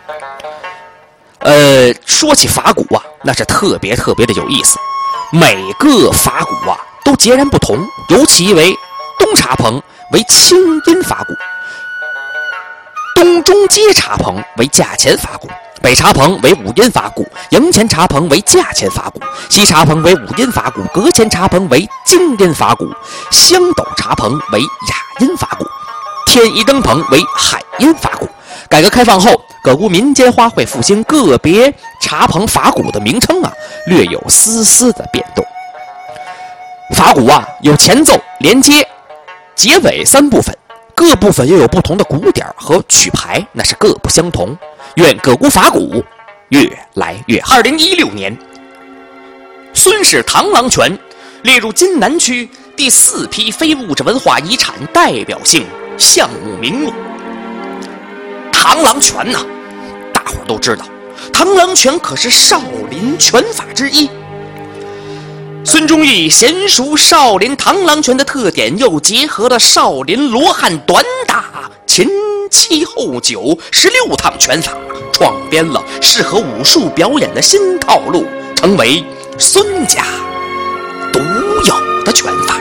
说起法鼓啊，那是特别的有意思。每个法鼓啊都截然不同，尤其为东茶棚为清音法鼓，东中街茶棚为价钱法鼓，北茶棚为五音法鼓，营前茶棚为价钱法鼓，西茶棚为五音法鼓，阁前茶棚为京音法鼓，香斗茶棚为雅音法鼓，天一灯棚为海音法鼓。改革开放后，各屋民间花卉复兴，个别茶棚法鼓的名称啊略有丝丝的变动。法鼓啊有前奏、连接、结尾3部分，各部分又有不同的鼓点和曲牌，那是各不相同。愿各屋法鼓越来越好。2016年，孙氏螳螂拳列入津南区第4批非物质文化遗产代表性项目名录。螳螂拳呐，大伙儿都知道，螳螂拳可是少林拳法之一。孙中义娴熟少林螳螂拳的特点，又结合了少林罗汉短打、前七后九16趟拳法，创编了适合武术表演的新套路，成为孙家独有的拳法。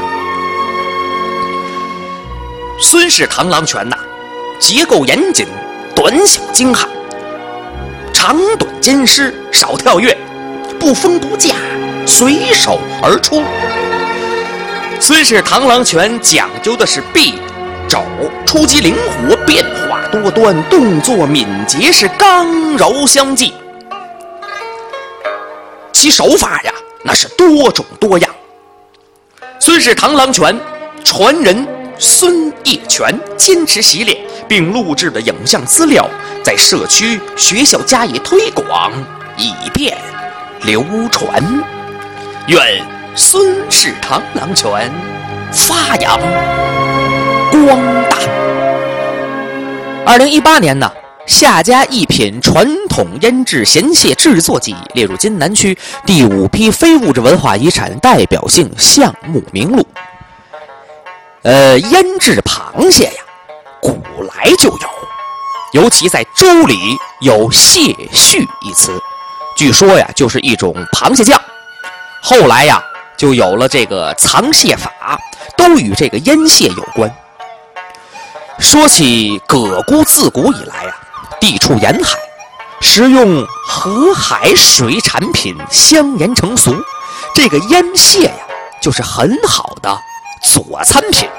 孙氏螳螂拳呐，结构严谨，短小精悍，长短兼施，少跳跃，不封不架，随手而出。孙氏螳螂拳讲究的是臂肘出击灵活，变化多端，动作敏捷，是刚柔相济。其手法呀，那是多种多样。孙氏螳螂拳传人孙业全坚持习练，并录制了影像资料，在社区学校加以推广，以便流传。愿孙氏螳螂拳发扬光大。2018年呢，夏家一品传统腌制咸蟹制作技艺列入津南区第5批非物质文化遗产代表性项目名录。腌制螃蟹呀，古来就有，尤其在粥里有蟹絮一词，据说呀就是一种螃蟹酱。后来呀就有了这个藏蟹法，都与这个腌蟹有关。说起葛沽自古以来呀，地处沿海，食用河海水产品相沿成俗，这个腌蟹呀就是很好的佐餐品。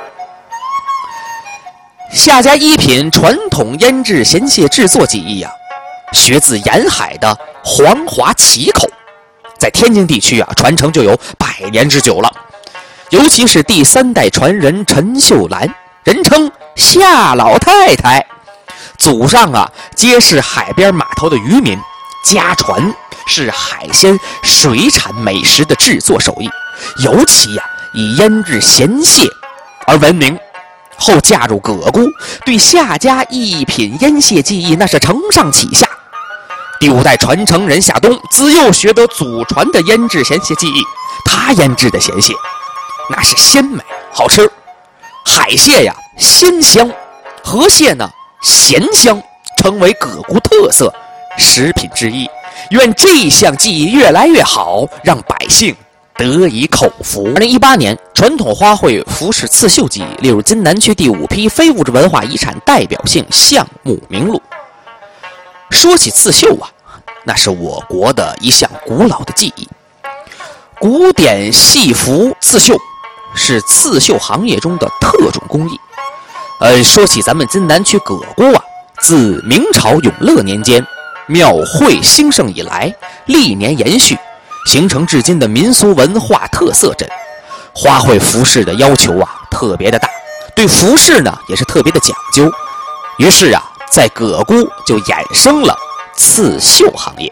夏家一品传统腌制咸蟹制作技艺啊，学自沿海的黄华旗口，在天津地区啊传承就有100年之久了。尤其是第3代传人陈秀兰，人称夏老太太，祖上啊皆是海边码头的渔民，家传是海鲜水产美食的制作手艺，尤其以腌制咸蟹而闻名。后嫁入葛沽，对夏家一品腌蟹技艺那是承上启下。第5代传承人夏冬自幼学得祖传的腌制咸蟹技艺，他腌制的咸蟹那是鲜美好吃，海蟹呀鲜香，河蟹呢咸香，成为葛沽特色食品之一。愿这项技艺越来越好，让百姓得以口福。2018年，传统花卉服饰刺绣技艺列入津南区第5批非物质文化遗产代表性项目名录。说起刺绣啊，那是我国的一项古老的技艺。古典戏服刺绣是刺绣行业中的特种工艺。说起咱们津南区葛沽啊，自明朝永乐年间庙会兴盛以来，历年延续，形成至今的民俗文化特色镇。花卉服饰的要求啊特别的大，对服饰呢也是特别的讲究。于是啊，在葛沽就衍生了刺绣行业。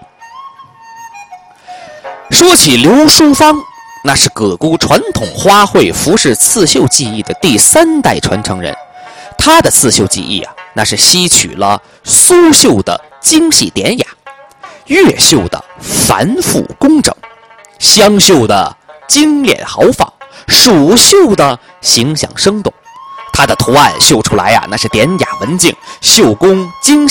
说起刘淑芳，那是葛沽传统花卉服饰刺绣技艺的第3代传承人。他的刺绣技艺啊，那是吸取了苏绣的精细典雅，越绣的繁复工整，湘绣的精炼豪放，蜀绣的形象生动。他的图案绣出来啊，那是典雅文静，绣工精